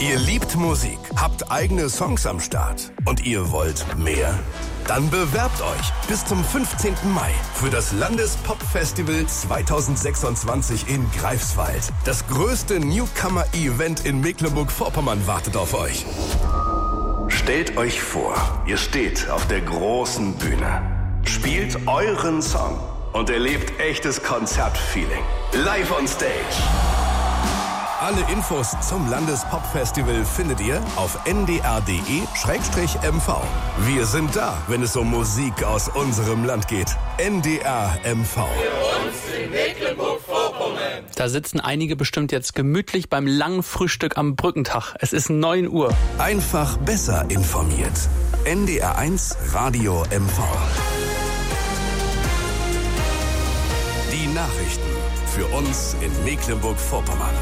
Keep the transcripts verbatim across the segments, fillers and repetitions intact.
Ihr liebt Musik, habt eigene Songs am Start und ihr wollt mehr? Dann bewerbt euch bis zum fünfzehnten Mai für das Landespop-Festival zweitausendsechsundzwanzig in Greifswald. Das größte Newcomer-Event in Mecklenburg-Vorpommern wartet auf euch. Stellt euch vor, ihr steht auf der großen Bühne, spielt euren Song und erlebt echtes Konzertfeeling. Live on Stage. Alle Infos zum Landespop-Festival findet ihr auf n d r punkt d e slash m v. Wir sind da, wenn es um Musik aus unserem Land geht. N D R M V. Für uns in Mecklenburg-Vorpommern. Da sitzen einige bestimmt jetzt gemütlich beim langen Frühstück am Brückentag. Es ist neun Uhr. Einfach besser informiert. N D R eins Radio M V. Die Nachrichten für uns in Mecklenburg-Vorpommern.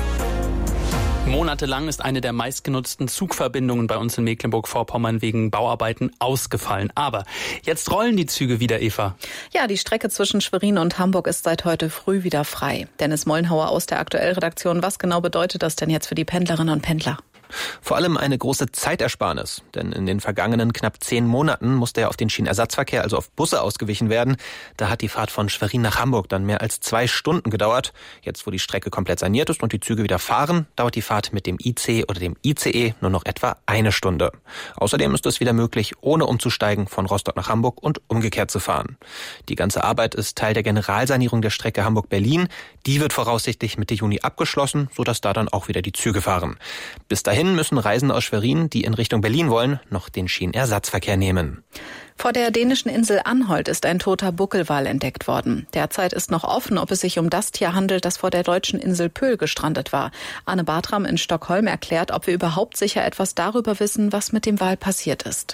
Monatelang ist eine der meistgenutzten Zugverbindungen bei uns in Mecklenburg-Vorpommern wegen Bauarbeiten ausgefallen. Aber jetzt rollen die Züge wieder, Eva. Ja, die Strecke zwischen Schwerin und Hamburg ist seit heute früh wieder frei. Dennis Mollenhauer aus der Aktuell-Redaktion. Was genau bedeutet das denn jetzt für die Pendlerinnen und Pendler? Vor allem eine große Zeitersparnis, denn in den vergangenen knapp zehn Monaten musste ja auf den Schienenersatzverkehr, also auf Busse, ausgewichen werden. Da hat die Fahrt von Schwerin nach Hamburg dann mehr als zwei Stunden gedauert. Jetzt, wo die Strecke komplett saniert ist und die Züge wieder fahren, dauert die Fahrt mit dem I C oder dem I C E nur noch etwa eine Stunde. Außerdem ist es wieder möglich, ohne umzusteigen, von Rostock nach Hamburg und umgekehrt zu fahren. Die ganze Arbeit ist Teil der Generalsanierung der Strecke Hamburg-Berlin. Die wird voraussichtlich Mitte Juni abgeschlossen, sodass da dann auch wieder die Züge fahren. Bis dahin müssen Reisende aus Schwerin, die in Richtung Berlin wollen, noch den Schienenersatzverkehr nehmen. Vor der dänischen Insel Anholt ist ein toter Buckelwal entdeckt worden. Derzeit ist noch offen, ob es sich um das Tier handelt, das vor der deutschen Insel Pöhl gestrandet war. Anne Bartram in Stockholm erklärt, ob wir überhaupt sicher etwas darüber wissen, was mit dem Wal passiert ist.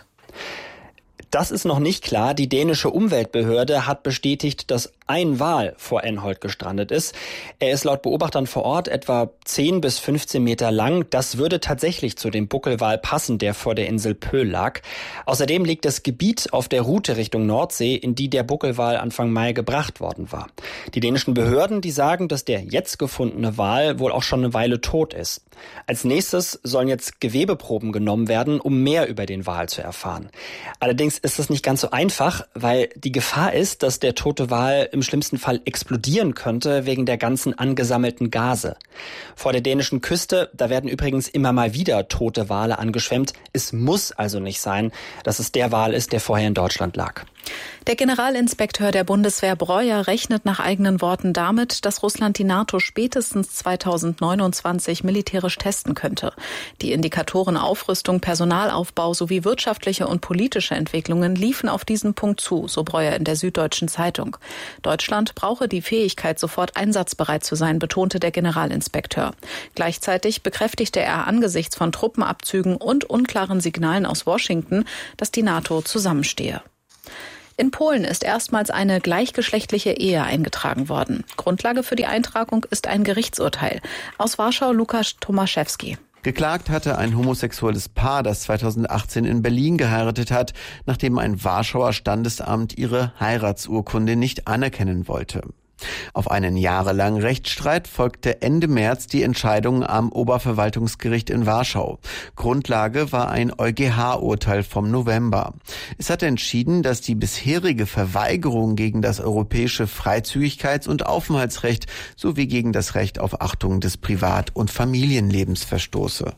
Das ist noch nicht klar. Die dänische Umweltbehörde hat bestätigt, dass ein Wal vor Anholt gestrandet ist. Er ist laut Beobachtern vor Ort etwa zehn bis fünfzehn Meter lang. Das würde tatsächlich zu dem Buckelwal passen, der vor der Insel Pöhl lag. Außerdem liegt das Gebiet auf der Route Richtung Nordsee, in die der Buckelwal Anfang Mai gebracht worden war. Die dänischen Behörden, die sagen, dass der jetzt gefundene Wal wohl auch schon eine Weile tot ist. Als nächstes sollen jetzt Gewebeproben genommen werden, um mehr über den Wal zu erfahren. Allerdings ist das nicht ganz so einfach, weil die Gefahr ist, dass der tote Wal im schlimmsten Fall explodieren könnte wegen der ganzen angesammelten Gase. Vor der dänischen Küste, da werden übrigens immer mal wieder tote Wale angeschwemmt. Es muss also nicht sein, dass es der Wal ist, der vorher in Deutschland lag. Der Generalinspekteur der Bundeswehr Breuer rechnet nach eigenen Worten damit, dass Russland die NATO spätestens zweitausendneunundzwanzig militärisch testen könnte. Die Indikatoren Aufrüstung, Personalaufbau sowie wirtschaftliche und politische Entwicklungen liefen auf diesen Punkt zu, so Breuer in der Süddeutschen Zeitung. Deutschland brauche die Fähigkeit, sofort einsatzbereit zu sein, betonte der Generalinspekteur. Gleichzeitig bekräftigte er angesichts von Truppenabzügen und unklaren Signalen aus Washington, dass die NATO zusammenstehe. In Polen ist erstmals eine gleichgeschlechtliche Ehe eingetragen worden. Grundlage für die Eintragung ist ein Gerichtsurteil. Aus Warschau Lukasz Tomaszewski. Geklagt hatte ein homosexuelles Paar, das zweitausendachtzehn in Berlin geheiratet hat, nachdem ein Warschauer Standesamt ihre Heiratsurkunde nicht anerkennen wollte. Auf einen jahrelangen Rechtsstreit folgte Ende März die Entscheidung am Oberverwaltungsgericht in Warschau. Grundlage war ein EuGH-Urteil vom November. Es hatte entschieden, dass die bisherige Verweigerung gegen das europäische Freizügigkeits- und Aufenthaltsrecht sowie gegen das Recht auf Achtung des Privat- und Familienlebens verstoße.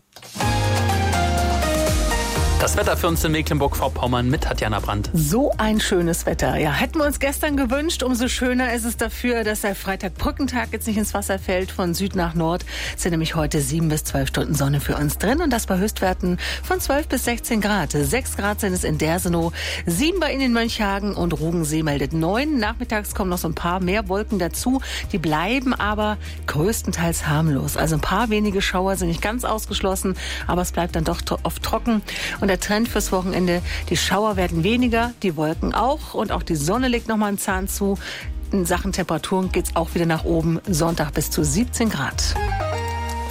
Das Wetter für uns in Mecklenburg-Vorpommern mit Tatjana Brandt. So ein schönes Wetter. Ja, hätten wir uns gestern gewünscht. Umso schöner ist es dafür, dass der Freitag-Brückentag jetzt nicht ins Wasser fällt. Von Süd nach Nord sind nämlich heute sieben bis zwölf Stunden Sonne für uns drin. Und das bei Höchstwerten von zwölf bis sechzehn Grad. sechs Grad sind es in Dersenow, sieben bei Ihnen in Mönchhagen und Rugensee meldet neun. Nachmittags kommen noch so ein paar mehr Wolken dazu. Die bleiben aber größtenteils harmlos. Also ein paar wenige Schauer sind nicht ganz ausgeschlossen, aber es bleibt dann doch oft trocken. Und der Trend fürs Wochenende, die Schauer werden weniger, die Wolken auch und auch die Sonne legt nochmal einen Zahn zu. In Sachen Temperaturen geht's auch wieder nach oben, Sonntag bis zu siebzehn Grad.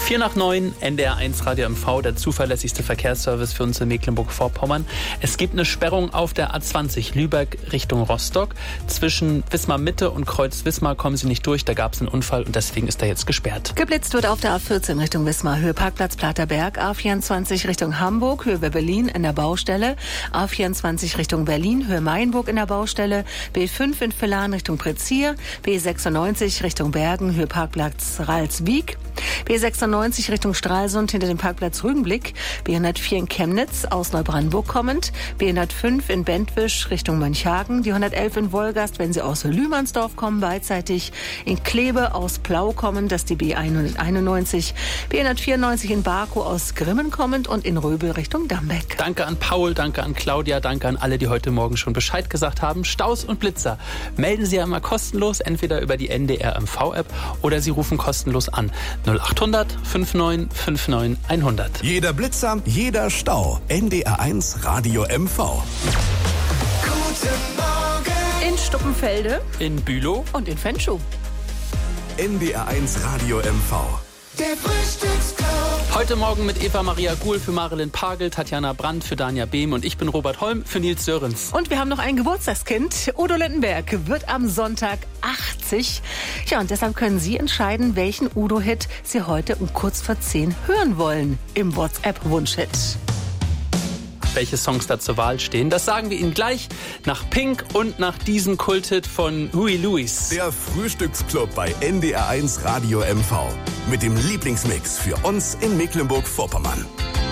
Vier nach neun, N D R eins Radio M V, der zuverlässigste Verkehrsservice für uns in Mecklenburg-Vorpommern. Es gibt eine Sperrung auf der A zwanzig Lübeck Richtung Rostock. Zwischen Wismar Mitte und Kreuz Wismar kommen Sie nicht durch. Da gab es einen Unfall und deswegen ist er jetzt gesperrt. Geblitzt wird auf der A vierzehn Richtung Wismar, Höhe Parkplatz Platerberg. A vierundzwanzig Richtung Hamburg, Höhe Berlin in der Baustelle. A vierundzwanzig Richtung Berlin, Höhe Mainburg in der Baustelle. B fünf in Villan Richtung Prezier. B sechsundneunzig Richtung Bergen, Höhe Parkplatz Ralswiek. B sechsundneunzig Richtung Stralsund hinter dem Parkplatz Rügenblick. B hundertvier in Chemnitz aus Neubrandenburg kommend. B hundertfünf in Bentwisch Richtung Mönchhagen. Die hundertelf in Wolgast, wenn Sie aus Lühmannsdorf kommen, beidseitig. In Kleve aus Plau kommend, das ist die B hunderteinundneunzig. B hundertvierundneunzig in Barkow aus Grimmen kommend und in Röbel Richtung Dambeck. Danke an Paul, danke an Claudia, danke an alle, die heute Morgen schon Bescheid gesagt haben. Staus und Blitzer melden Sie ja immer kostenlos, entweder über die N D R M V App oder Sie rufen kostenlos an. null achthundert neunundfünfzig neunundfünfzig hundert. Jeder Blitzer, jeder Stau. N D R eins Radio M V. Guten Morgen. In Stuppenfelde. In Bülow. Und in Fenchow. N D R eins Radio M V. Der Frühstücksclub. Heute Morgen mit Eva Maria Guhl für Marilyn Pagel, Tatjana Brandt für Danja Behm und ich bin Robert Holm für Nils Sörens. Und wir haben noch ein Geburtstagskind. Udo Lindenberg wird am Sonntag achtzig. Ja, und deshalb können Sie entscheiden, welchen Udo-Hit Sie heute um kurz vor zehn hören wollen im WhatsApp-Wunschhit. Welche Songs da zur Wahl stehen, das sagen wir Ihnen gleich nach Pink und nach diesem Kulthit von Huey Lewis. Der Frühstücksclub bei N D R eins Radio M V. Mit dem Lieblingsmix für uns in Mecklenburg-Vorpommern.